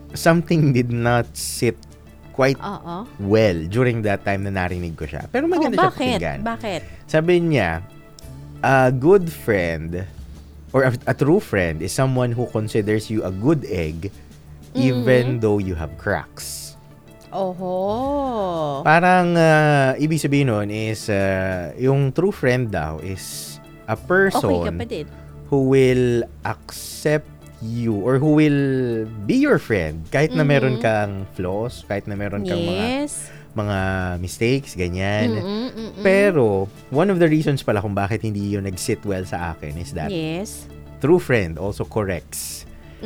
something did not sit quite Oo. well during that time na narinig ko siya. Pero maganda siya pakinggan. Bakit? Sabi niya, a good friend or a true friend is someone who considers you a good egg even though you have cracks. Oho. Parang ibig sabihin nun is yung true friend daw is a person Okay ka pa din. who will accept you or who will be your friend kahit na meron kang flaws, kahit na meron kang mga mistakes, ganyan. Pero, one of the reasons pala kung bakit hindi yun nag-sit well sa akin is that true friend also corrects.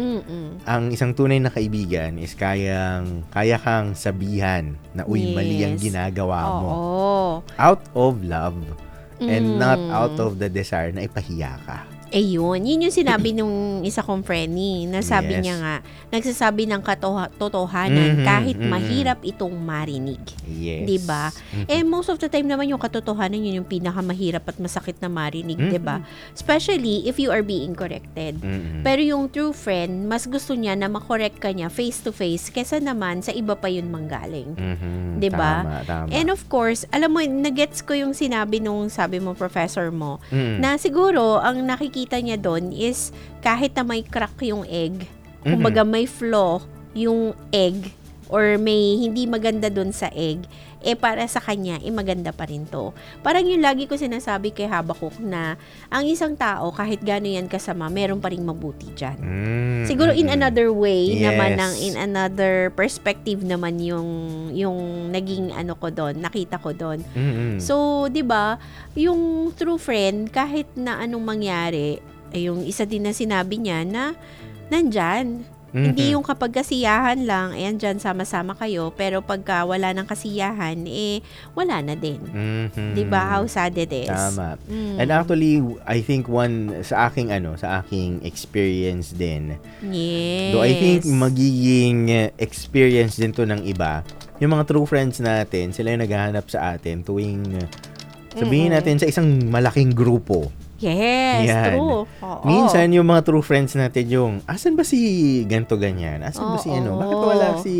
Ang isang tunay na kaibigan is kaya kang sabihan na, uy, mali ang ginagawa mo. Out of love and not out of the desire na ipahiya ka. Yun yung sinabi nung isa kong friend na sabi niya nga, nagsasabi ng katotohanan kahit mahirap itong marinig. Yes. 'Di ba? Most of the time naman yung katotohanan yun yung pinakamahirap at masakit na marinig, 'di ba? Especially if you are being corrected. Pero yung true friend, mas gusto niya na ma-correct ka niya face to face kaysa naman sa iba pa yun manggaling. 'Di ba? Tama. And of course, alam mo, nagets ko yung sinabi nung sabi mo professor mo na siguro ang nakikita niya doon is kahit na may crack yung egg, kumbaga may flaw yung egg or may hindi maganda doon sa egg, para sa kanya, maganda pa rin to. Parang yung lagi ko sinasabi kay Habakuk na ang isang tao, kahit gano'n yan kasama, meron pa rin mabuti dyan. Siguro in another way naman, in another perspective naman yung naging ko doon, nakita ko doon. So, 'di ba, yung true friend, kahit na anong mangyari, yung isa din na sinabi niya na nandyan. Hindi yung kapag kasiyahan lang, dyan sama-sama kayo, pero pagka wala ng kasiyahan, wala na din. Diba? How sad it is. Tama. And actually, I think sa aking experience din. Yes. Though I think magiging experience din to ng iba. Yung mga true friends natin, sila yung naghahanap sa atin tuwing, sabihin natin, sa isang malaking grupo. Yes, yan. True. Oo. Minsan, yung mga true friends natin yung, asan ba si ganto ganyan? Asan ba si Bakit wala si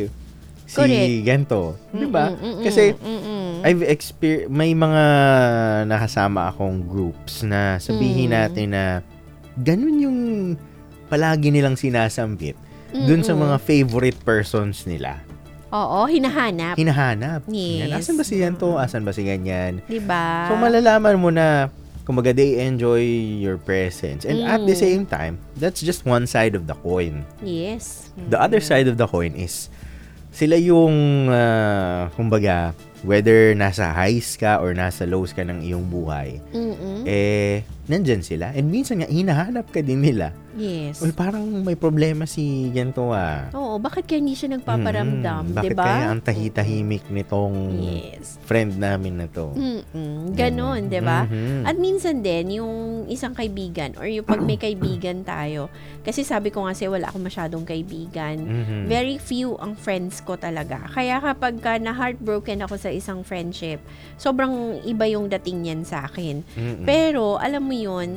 ganto? Diba? Kasi, may mga nakasama akong groups na sabihin natin na ganun yung palagi nilang sinasambit dun sa mga favorite persons nila. Oo, hinahanap. Yes. Asan ba si ganto? Asan ba si ganyan? Diba? So, malalaman mo na kumbaga, they enjoy your presence. And at the same time, that's just one side of the coin. Yes. The other side of the coin is, sila yung, kumbaga, whether nasa highs ka or nasa lows ka ng iyong buhay, nandyan sila. And minsan nga, hinahanap ka din nila. Yes. Uy, parang may problema si ganito Oo, bakit kaya hindi siya nagpaparamdam, bakit diba? kaya ang tahitahimik nitong friend namin na to? Ganon, diba? At minsan din, yung isang kaibigan or yung pag may kaibigan tayo, kasi sabi ko nga wala akong masyadong kaibigan. Very few ang friends ko talaga. Kaya kapag na-heartbroken ako sa isang friendship, sobrang iba yung dating niyan sa akin. Pero, alam mo yun,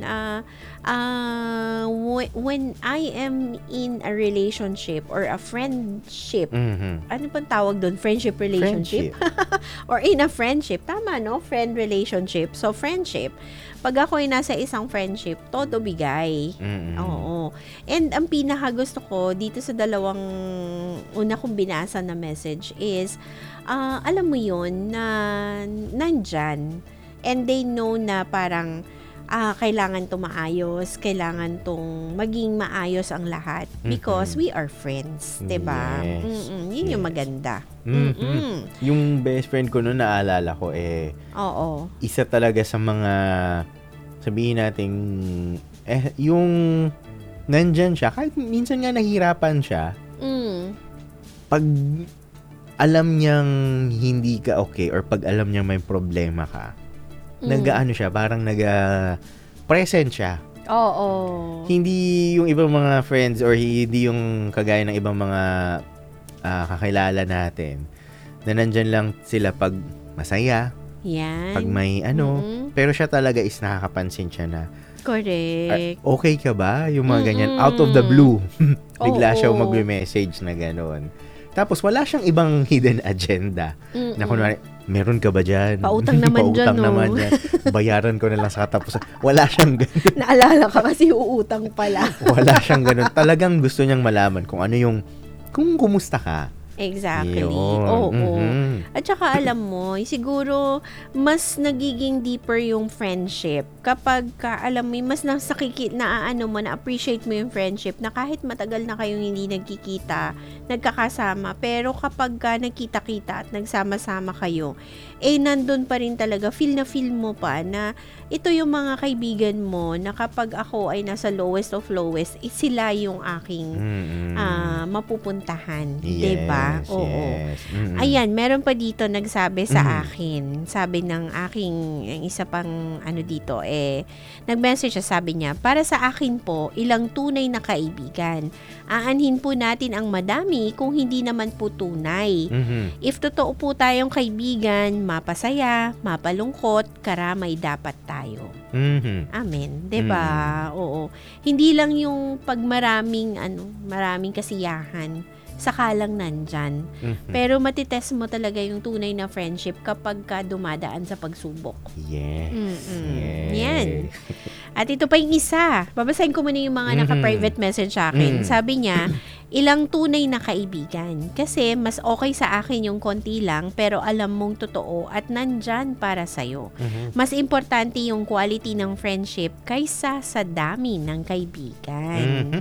when I am in a relationship or a friendship, ano pang tawag doon? Friendship relationship? Or in a friendship. Tama, no? Friend relationship. So, friendship. Pag ako ay nasa isang friendship, todo bigay. Oo. And ang pinaka gusto ko dito sa dalawang una kong binasa na message is, alam mo yun, na nandyan. And they know na parang, kailangan to maayos, kailangan tong maging maayos ang lahat because we are friends, 'di ba? Yun yung maganda. Yung best friend ko noon, naalala ko isa talaga sa mga, sabihin nating yung nandyan siya kahit minsan nga nahihirapan siya. Pag alam niyang hindi ka okay or pag alam niyang may problema ka, nag-ano siya, parang present siya. Oo. Hindi yung ibang mga friends or hindi yung kagaya ng ibang mga kakilala natin na nandyan lang sila pag masaya, yan. pag may pero siya talaga is nakakapansin siya na Correct. Okay ka ba? Yung mga ganyan. Out of the blue. Bigla siya magme-message na gano'n. Tapos wala siyang ibang hidden agenda. Na kunwari, meron ka ba dyan? Pautang naman dyan, naman dyan. Bayaran ko na lang sa katapusan. Wala siyang ganun. Naalala ka kasi uutang pala. Wala siyang ganun. Talagang gusto niyang malaman kung kumusta ka. Exactly. Yun. Oo. At saka alam mo, siguro mas nagiging deeper yung friendship kapag alam mo, mas na-appreciate mo yung friendship na kahit matagal na kayong hindi nagkikita, nagkakasama, pero kapag nagkita-kita at nagsama-sama kayo, nandun pa rin talaga, feel mo pa na ito yung mga kaibigan mo na kapag ako ay nasa lowest of lowest, sila yung aking mapupuntahan. Yes, diba? Oo. Yes. Ayan, meron pa dito nagsabi sa akin. Sabi ng aking isa pang dito, nag-message siya, sabi niya, para sa akin po, ilang tunay na kaibigan. Aanhin po natin ang madami kung hindi naman po tunay. If totoo po tayong kaibigan, mapasaya, mapalungkot, karamay dapat tayo. Amen. Diba? Oo. Hindi lang yung pag maraming kasiyahan, saka lang nandyan. Pero matitest mo talaga yung tunay na friendship kapag dumadaan sa pagsubok. Yes. Yes. Yan. At ito pa yung isa. Babasahin ko muna yung mga naka-private message sa akin. Sabi niya, ilang tunay na kaibigan. Kasi mas okay sa akin yung konti lang pero alam mong totoo at nandyan para sa'yo. Mas importante yung quality ng friendship kaysa sa dami ng kaibigan.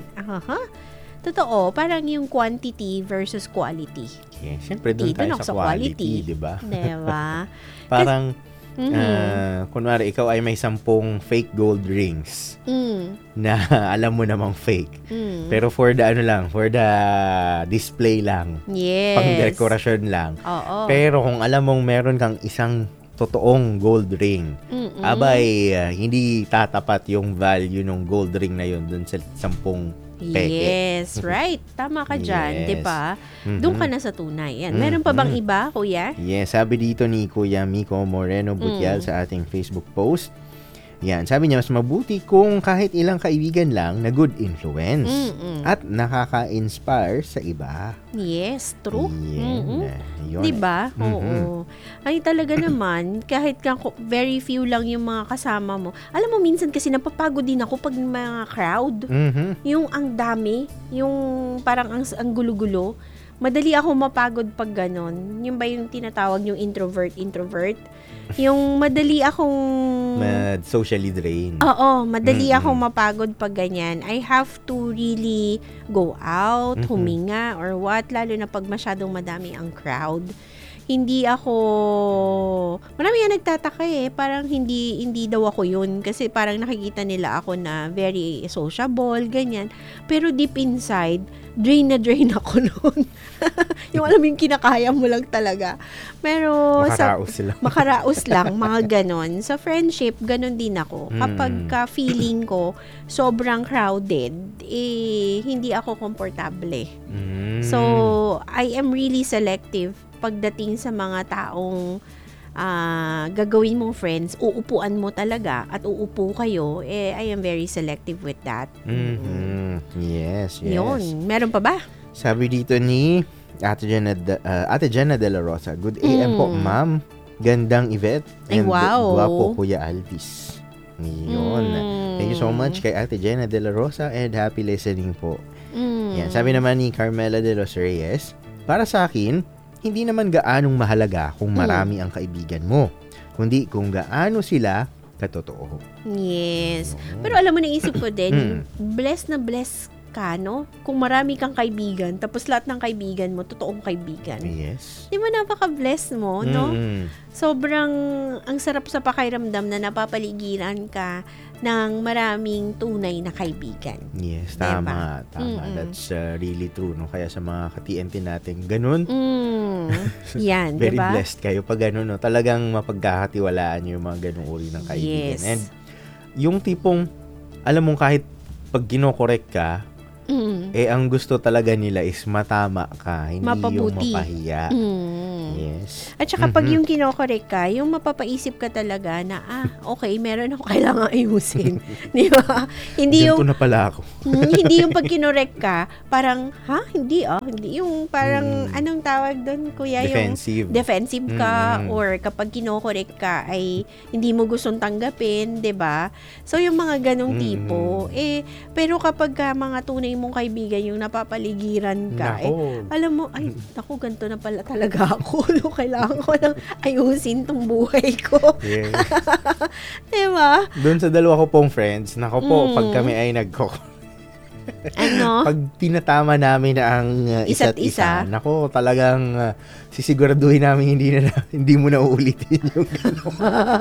Totoo, parang yung quantity versus quality. Yeah, siyempre doon tayo sa quality, di ba? Diba? Parang, kunwari, ikaw ay may 10 fake gold rings na alam mo namang fake. Pero for the display lang. Yes. Pang dekorasyon lang. Oo. Pero kung alam mong meron kang isang totoong gold ring, abay, hindi tatapat yung value ng gold ring na yun dun sa 10 peke. Yes, right. Tama ka dyan, Yes. di ba? Doon ka na sa tunay. Yan. Meron pa bang iba, kuya? Yes, sabi dito ni Kuya Miko Moreno Butial sa ating Facebook post. Yan, sabi niya, mas mabuti kung kahit ilang kaibigan lang na good influence at nakaka-inspire sa iba. Yes, true. Yun. Diba? Oo. Ay talaga naman, kahit very few lang yung mga kasama mo. Alam mo, minsan kasi napapagod din ako pag mga crowd. Yung ang dami, yung parang ang gulo-gulo. Madali ako mapagod pag ganon. Yung ba yung tinatawag yung introvert? Yung madali akong socially drained. Oo, madali akong mapagod pag ganyan. I have to really go out, huminga, or what. Lalo na pag masyadong madami ang crowd. Hindi ako, marami nga nagtataka parang hindi daw ako yun. Kasi parang nakikita nila ako na very sociable, ganyan. Pero deep inside, drain na drain ako noon. Yung alam yung kinakaya mo lang talaga. Pero makaraos lang, mga ganon. Sa friendship, ganon din ako. Kapag feeling ko sobrang crowded, hindi ako komportable. So, I am really selective pagdating sa mga taong gagawin mong friends, uupuan mo talaga at uupo kayo, I am very selective with that. Yes. Yun. Meron pa ba? Sabi dito ni Ate Jenna De La Rosa, good AM po, ma'am. Gandang Yvette. And guwapo Kuya Alvis. Yun. Thank you so much kay Ate Jenna De La Rosa and happy listening po. Yan. Sabi naman ni Carmela De Los Reyes, para sa akin, hindi naman gaanong mahalaga kung marami ang kaibigan mo, kundi kung gaano sila katotoo. Yes. Pero alam mo, naisip ko din, blessed na blessed ka, no? Kung marami kang kaibigan, tapos lahat ng kaibigan mo, totoong kaibigan. Yes. Di ba napaka-blessed mo, no? Sobrang, ang sarap sa pakiramdam na napapaligiran ka ng maraming tunay na kaibigan. Yes, tama. That's really true, no? Kaya sa mga ka-TNT natin, ganun. Yan, very diba? Blessed kayo pag ganun, no? Talagang mapagkakatiwalaan nyo yung mga ganung uri ng kaibigan. Yes. And yung tipong, alam mong kahit pag kinokorek ka, ang gusto talaga nila is matama ka, hindi mapabuti. Yung mapahiya. Yes. At saka pag yung kinokorek ka, yung mapapaisip ka talaga na, okay, meron ako kailangan ayusin. Di ba? Hindi Ganito yung, na pala ako. hindi yung pag kinorek ka, parang, hindi yung parang, anong tawag doon, kuya? Defensive. Yung defensive ka, or kapag kinokorek ka, ay hindi mo gustong tanggapin, di ba? So, yung mga ganong tipo, pero kapag mga tunay mong kaibigan, yung napapaligiran ka, alam mo, ay, naku, ganito na pala talaga ako. Kailangan ko lang ayusin tong buhay ko. Yes. Diba? Doon sa dalawa ko pong friends, nako po, pag kami ay pag tinatama namin ang isa't isa, nako, talagang sisiguraduhin namin hindi mo na uulitin yung gano'n.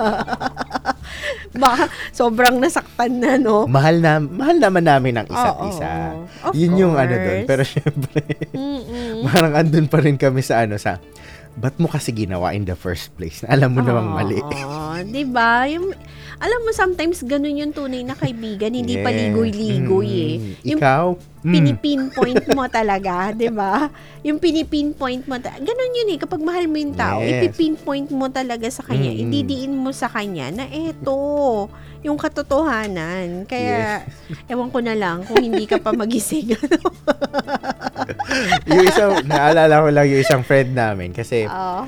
Baka sobrang nasaktan na, no? Mahal naman namin ang isa't isa. Yun yung doon. Pero syempre, parang andun pa rin kami sa ba't mo kasi ginawa in the first place? Alam mo namang mali. Diba? Alam mo, sometimes ganun yung tunay na kaibigan, hindi paligoy-ligoy Yung ikaw? pinipinpoint mo talaga, diba? Yung pinipinpoint mo, ganun yun kapag mahal mo yung tao, ipipinpoint mo talaga sa kanya, ididiin mo sa kanya na eto, yung katotohanan. Kaya, ewan ko na lang kung hindi ka pa magising. Yung naalala ko lang yung isang friend namin kasi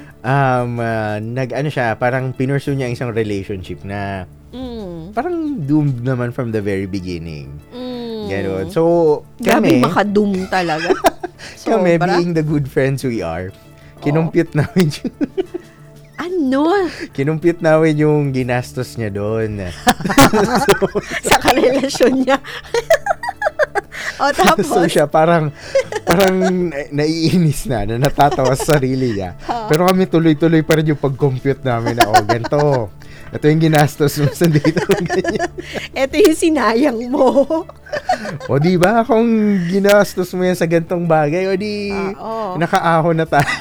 siya, parang pinursue niya isang relationship na parang doomed naman from the very beginning. Ganon. So, kami makadoom talaga. Kami, being the good friends we are, kinumpute namin yung kinumpute namin yung ginastos niya doon. Sa karelasyon niya. Tapos? So siya parang naiinis na natatawa sa sarili niya. Pero kami tuloy-tuloy pa rin yung pag-compute namin na ganito. Ito yung ginastos mo sa dito. Ito yung sinayang mo. O di ba kung ginastos mo yan sa gantong bagay, o di nakaahon na tayo.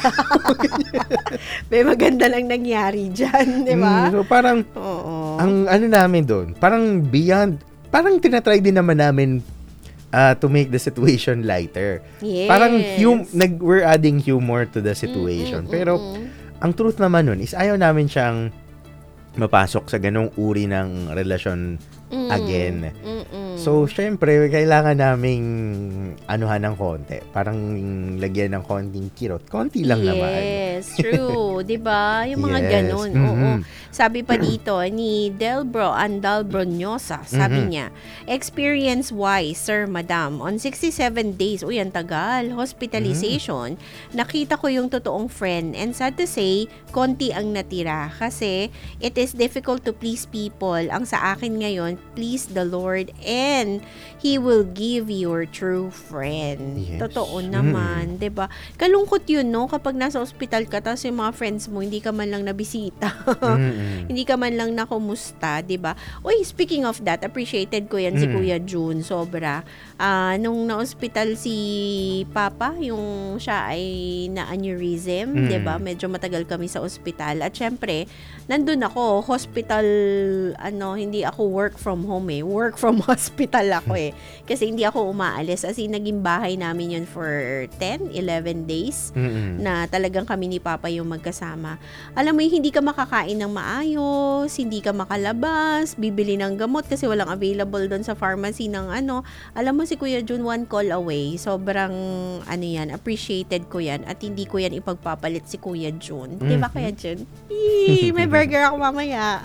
May maganda lang nangyari dyan, di ba? So parang, ang namin doon, parang parang tinatry din naman namin to make the situation lighter. Yes. Parang we're adding humor to the situation. Pero ang truth naman nun is ayaw namin siyang mapasok sa ganong uri ng relasyon again. So, syempre, kailangan naming anuhan ng konti. Parang lagyan ng konting kirot. Konti lang naman. Yes, true. Diba? Yung mga ganun. Oo. Sabi pa dito ni Delbro Andalbronyosa, sabi niya, experience-wise, sir, madam, on 67 days, ang tagal, hospitalization, nakita ko yung totoong friend, and sad to say, konti ang natira. Kasi, it is difficult to please people. Ang sa akin ngayon, please the Lord, and He will give your true friend. Yes. Totoo naman, 'di ba? Kalungkot 'yun, no, kapag nasa ospital ka tapos yung mga friends mo hindi ka man lang nabisita. Hindi ka man lang nakumusta, 'di ba? Uy, speaking of that, appreciated ko 'yan si Kuya June, sobra. Nung na-ospital si Papa, yung siya ay na-aneurysm, 'di ba? Medyo matagal kami sa ospital. At syempre, nandun ako, hospital, hindi ako work from home work from hospital ako kasi hindi ako umaalis, as in naging bahay namin yun for 10, 11 days na talagang kami ni Papa yung magkasama. Alam mo hindi ka makakain ng maayos, hindi ka makalabas, bibili ng gamot kasi walang available doon sa pharmacy ng alam mo si Kuya Jun, one call away, sobrang yan, appreciated ko yan at hindi ko yan ipagpapalit si Kuya Jun. Diba Kuya Jun? May burger ako mamaya.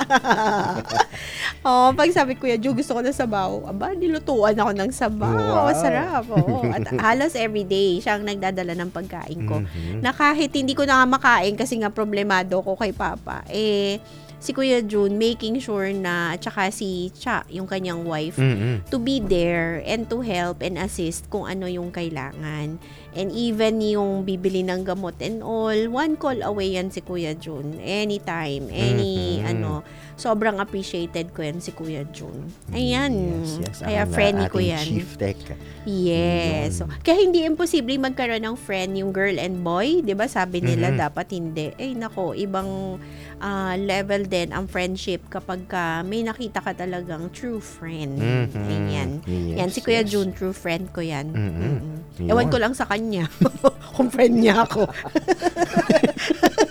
Pag sabi Kuya Jun, gusto ko na sabaw. Nilutuan ako ng sabaw. Wow. Sarap. At halos everyday, siya ang nagdadala ng pagkain ko. Na kahit hindi ko na makain kasi nga problemado ko kay Papa, si Kuya June making sure na, at saka si Cha, yung kanyang wife, to be there and to help and assist kung ano yung kailangan. And even yung bibili ng gamot and all, one call away yan si Kuya June. Anytime, sobrang appreciated ko yan si Kuya June. Ayan. Yes. Kaya friendly ko yan. Chief tech. Yes. So, kaya hindi imposible magkaroon ng friend yung girl and boy. 'Di ba sabi nila dapat hindi. Nako, ibang level din ang friendship kapag may nakita ka talagang true friend. Ayan. Yan, si Kuya June, true friend ko yan. Ewan ko lang sa kanya kung friend niya ako.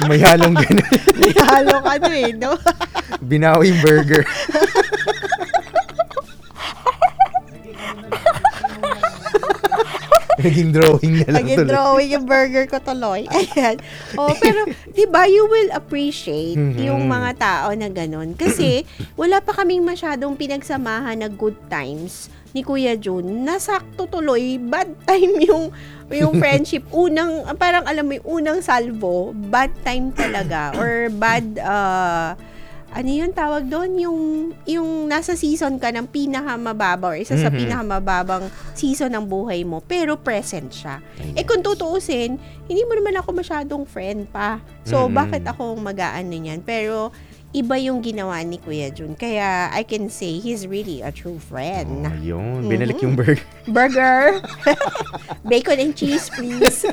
may halong ganun. May halong no? Binawing burger. Naging drawing na lang tuloy. Naging drawing yung burger ko tuloy. Ayan. Pero, di ba, you will appreciate yung mga tao na ganun. Kasi, wala pa kaming masyadong pinagsamahan na good times ni Kuya Jun. Nasakto tuloy, bad time yung friendship. Parang alam mo, unang salvo, bad time talaga. Or bad, ano yun tawag doon? Yung nasa season ka ng pinakamababa or isa sa pinakamababang season ng buhay mo, pero present siya. Kung tutuusin, hindi mo naman ako masyadong friend pa. So, bakit ako mag-aano niyan? Pero, iba yung ginawa ni Kuya Jun. Kaya, I can say, he's really a true friend. Yun. Binalik yung burger. Burger. Bacon and cheese, please.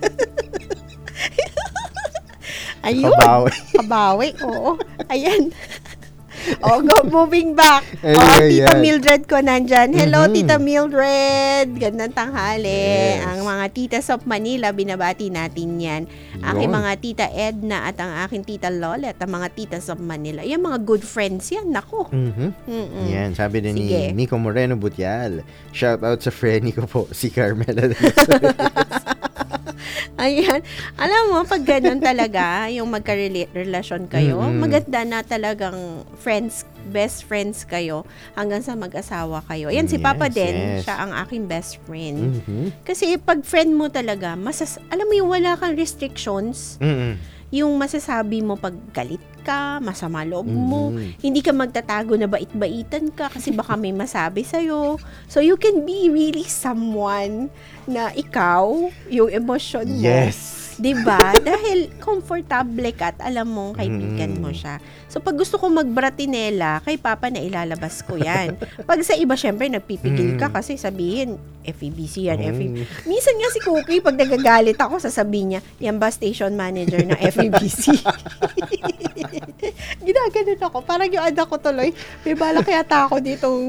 Ayun. Kabawi. Oo. Ayan. Moving back. Tita Mildred ko nandyan. Hello, Tita Mildred. Gandang tanghali. Yes. Ang mga titas of Manila, binabati natin yan. Aking mga tita Edna at ang aking tita Lolet, ang mga titas of Manila. Yan, mga good friends yan. Nako. Yan, sabi din ni Nico Moreno Butial. Shout out sa friend ko po, si Carmela. Ayan. Alam mo, pag ganun talaga, yung magka-relasyon kayo, maganda na talagang best friends kayo hanggang sa mag-asawa kayo. Ayan, si Papa din, siya ang aking best friend. Kasi pag friend mo talaga, alam mo yung wala kang restrictions, yung masasabi mo pag galit ka, masama loob mo, hindi ka magtatago na bait-baitan ka kasi baka may masabi sa'yo. So, you can be really someone na ikaw, yung emosyon mo. Yes! Diba? Dahil komportable ka at alam mong kaibigan mo siya. So, pag gusto ko magbratinela, kay Papa na ilalabas ko yan. Pag sa iba, syempre, nagpipigil ka kasi sabihin, FEBC yan, FEBC. Minsan nga si Cookie, pag nagagalit ako, sasabihin niya, yan ba station manager ng FEBC? Ginaganon ako. Parang yung anak ko tuloy, may balak yata ako ditong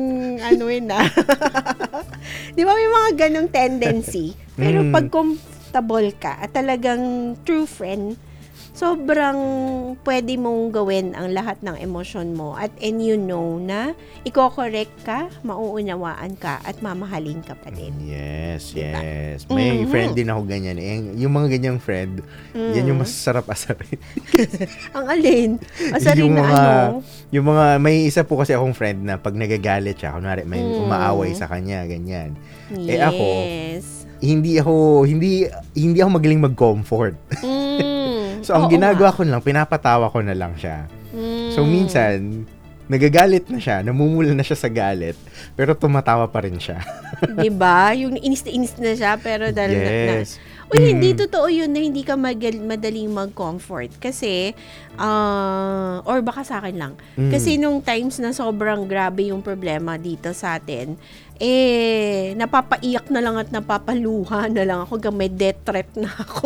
Di ba may mga ganong tendency? Pero pag comfortable ka at talagang true friend, sobrang pwede mong gawin ang lahat ng emosyon mo and you know na i-correct ka, mauunawaan ka at mamahalin ka pa din. Yes, diba? Yes. May friend din ako ganyan. Yung mga ganyang friend, yan yung masarap asarin. Ang alin? Asarin na Yung mga, may isa po kasi akong friend na pag nagagalit siya, kunwari may umaaway sa kanya, ganyan. Yes. Ako, hindi ako magaling mag-comfort. So, ang ginagawa ko lang, pinapatawa ko na lang siya. So, minsan, nagagalit na siya, namumula na siya sa galit, pero tumatawa pa rin siya. Diba? Yung inis na siya, pero dahil yes. hindi totoo yun na hindi ka madaling mag-comfort. Kasi, or baka sa akin lang. Kasi nung times na sobrang grabe yung problema dito sa atin, napapaiyak na lang at napapaluha na lang ako, gamay death threat na ako.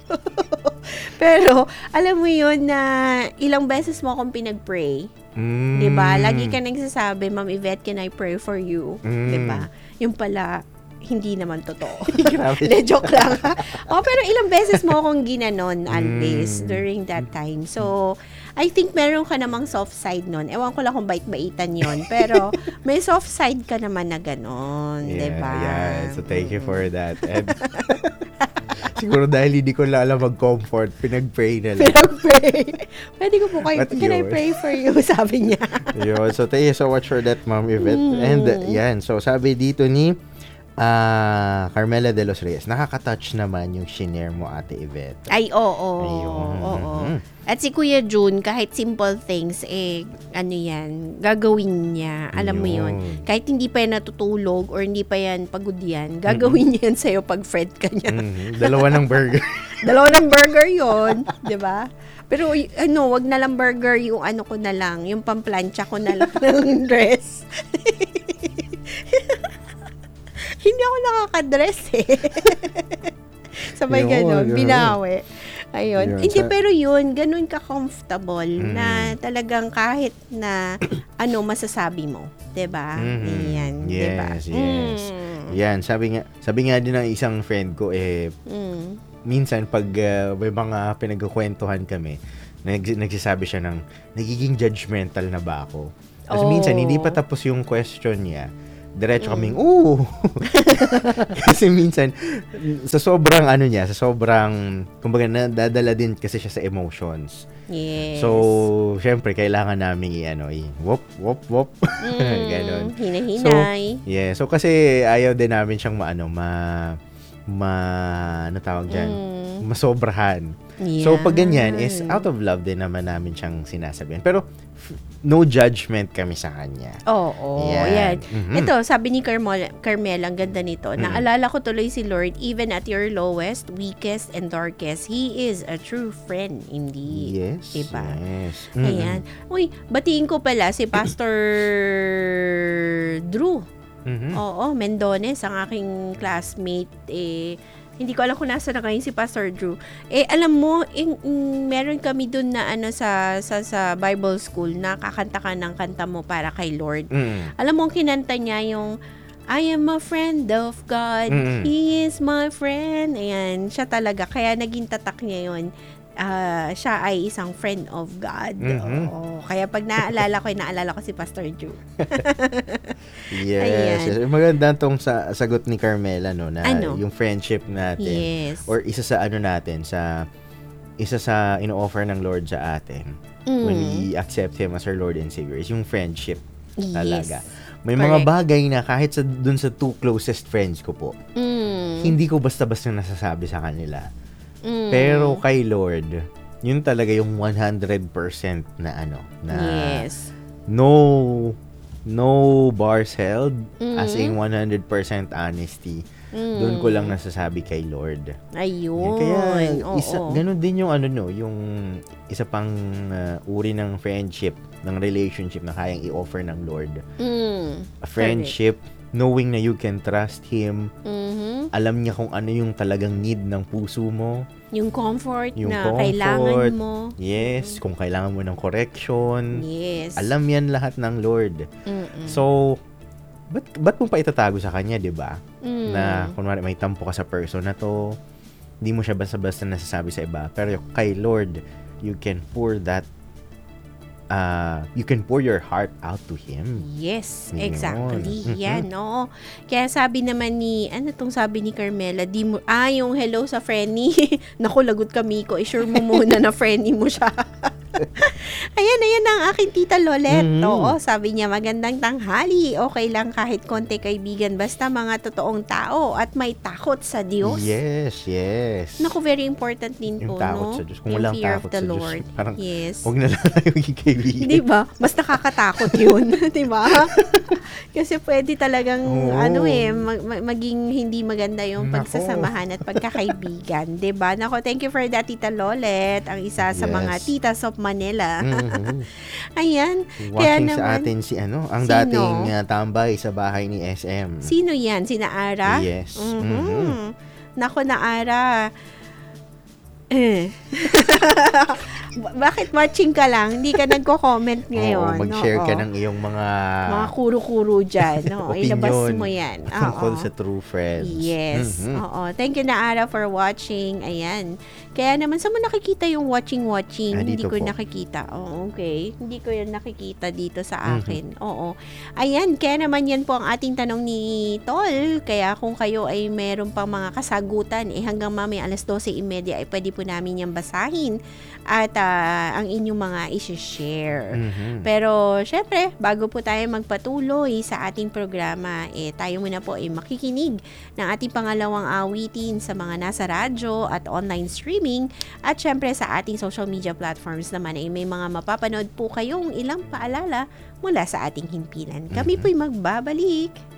Pero, alam mo yun na ilang beses mo akong pinag-pray. Diba? Lagi ka nagsasabi, Ma'am Yvette, can I pray for you? Diba? Yung pala, hindi naman totoo. Joke lang. Pero ilang beses mo akong ginanon, Alvis, during that time. So, I think meron ka namang soft side nun. Ewan ko lang kung bait-baitan yon. Pero, may soft side ka naman na ganon. Diba? Yeah. So, thank you for that. And siguro dahil hindi ko alam mag-comfort, pinag-pray na lang. Pinag-pray. Pwede ko po kayo, can I pray for you? Sabi niya. Yun. So, thank you so much for that, Ma'am Yvette. And, yan. So, sabi dito ni Carmela de los Reyes, nakaka-touch naman yung shinare mo, Ate Yvette. Ay, oo. At si Kuya Jun, kahit simple things, gagawin niya. Alam mo yun. Kahit hindi pa yan natutulog or hindi pa yan pagod yan, gagawin niya yan sa'yo pag friend ka niya. Dalawa ng burger. Dalawa ng burger yun. Diba? Pero, wag na lang burger, yung ko na lang, yung pamplansya ko na lang ng dress. Hindi ako nakaka-dress Sabay ganon, binawi. Ayun. Hindi, pero yun, ganun ka-comfortable na talagang kahit na masasabi mo. Diba? Yan. Yes, diba? Yes. Yan, sabi nga din ng isang friend ko, minsan pag may mga pinagkukwentuhan kami, nagsasabi siya ng, nagiging judgmental na ba ako? Kasi minsan, hindi pa tapos yung question niya. Diretso kaming, ooh! Kasi minsan, sa sobrang kumbaga, nadadala din kasi siya sa emotions. Yes. So, syempre, kailangan namin wop. Ganon. Hinahinay. So, kasi ayaw din namin siyang masobrahan. Yes. So, pag ganyan is out of love din naman namin siyang sinasabihan. Pero, no judgment kami sa kanya. Oo. Yan. Ito, sabi ni Carmel, ang ganda nito. Naalala ko tuloy si Lord, even at your lowest, weakest, and darkest, He is a true friend indeed. Yes. Diba? Yes. Ayan. Uy, batiin ko pala si Pastor Drew. Oo, Mendones, ang aking classmate. Hindi ko alam kung nasa na ngayon si Pastor Drew. Alam mo, meron kami dun na sa Bible school na kakanta ka ng kanta mo para kay Lord. Alam mo, kinanta niya yung I am a friend of God. He is my friend. Ayan, siya talaga. Kaya naging tatak niya yun. Siya ay isang friend of God. Oo. Kaya pag naalala ko si Pastor Drew. Yes. Maganda tong sagot ni Carmela na yung friendship natin. Yes. Or isa sa ino-offer ng Lord sa atin when we accept Him as our Lord and Savior is yung friendship talaga. May mga bagay na kahit dun sa two closest friends ko po, hindi ko basta-basta nasasabi sa kanila. Pero kay Lord, yun talaga yung 100% na yes. No bars held, as in 100% honesty. Doon ko lang nasasabi kay Lord. Ayun. Kaya ganun din yung yung isa pang uri ng friendship, ng relationship na kayang i-offer ng Lord. A friendship knowing na you can trust Him. Alam niya kung ano yung talagang need ng puso mo. Yung comfort na kailangan mo. Yes, kung kailangan mo ng correction. Yes. Alam yan lahat ng Lord. So, ba't mo pa itatago sa Kanya, di ba? Na, kunwari, may tampo ka sa person na to, hindi mo siya basta-basta nasasabi sa iba. Pero kay Lord, you can pour your heart out to Him. Yes, exactly. Yan, no? Kaya sabi naman sabi ni Carmela, yung hello sa Frenny. Naku, lagot kami ko. I-sure mo muna na Frenny mo siya. Ayan ang aking tita Lolet. Oo, sabi niya, magandang tanghali. Okay lang kahit konti kaibigan. Basta mga totoong tao at may takot sa Diyos. Yes. Naku, very important din yung po, takot sa Diyos. Kung walang fear takot of the sa Lord. Diyos, parang yes. Huwag na lang tayo maging kaibigan. Diba? Mas nakakatakot yun. Diba? Kasi pwede talagang, maging hindi maganda yung pagsasamahan at pagkakaibigan. Diba? Naku, thank you for that, Tita Lolet. Ang isa sa mga titas of Manila. Ayan. Watching sa atin ang dating tambay sa bahay ni SM. Sino yan? Sina Ara? Yes. Nako na Ara. Bakit watching ka lang? Hindi ka nagko-comment ngayon. Mag-share ka ng iyong mga kuro-kuro dyan. Ilabas mo yan. Tungkol sa true friends. Yes. Oo. Thank you, Naara, for watching. Ayan. Kaya naman, saan mo nakikita yung watching? Hindi ko nakikita. Okay. Hindi ko yun nakikita dito sa akin. Oo. Ayan. Kaya naman yan po ang ating tanong ni Tol. Kaya kung kayo ay meron pang mga kasagutan, hanggang mamaya 12:30 ay pwede po namin yung basahin at ang inyong mga isi-share. Pero syempre, bago po tayo magpatuloy sa ating programa, tayo muna po ay makikinig ng ating pangalawang awitin sa mga nasa radyo at online streaming, at syempre sa ating social media platforms naman ay may mga mapapanood po kayong ilang paalala mula sa ating himpilan. Kami po'y magbabalik.